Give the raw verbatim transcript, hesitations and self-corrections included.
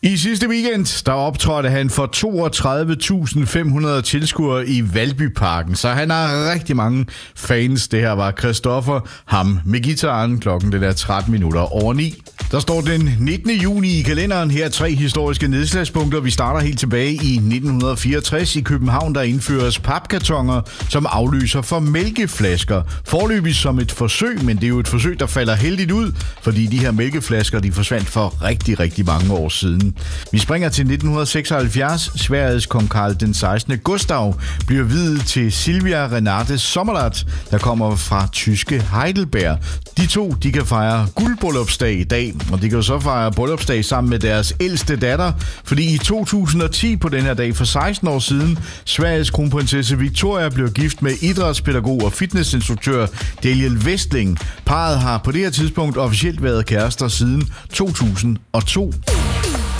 I sidste weekend, der optrådte han for toogtredive tusind fem hundrede tilskuere i Valbyparken, så han har rigtig mange fans. Det her var Christoffer, ham med guitaren, klokken det der tretten minutter over ni. Der står den nittende juni i kalenderen. Her er tre historiske nedslagspunkter. Vi starter helt tilbage i nitten fireogtres. I København, der indføres papkartoner som afløser for mælkeflasker. Forløbig som et forsøg, men det er jo et forsøg, der falder heldigt ud, fordi de her mælkeflasker, de forsvandt for rigtig, rigtig mange år siden. Vi springer til nitten seksoghalvfjerds. Sveriges kong Karl den sekstende Gustav bliver viet til Silvia Renate Sommerlath, der kommer fra tyske Heidelberg. De to, de kan fejre guldbryllupsdag i dag, og de kan jo så fejre bryllupsdag sammen med deres ældste datter, fordi i to tusind og ti på den her dag for seksten år siden, Sveriges kronprinsesse Victoria blev gift med idrætspædagog og fitnessinstruktør Daniel Westling. Parret har på det her tidspunkt officielt været kærester siden to tusind og to.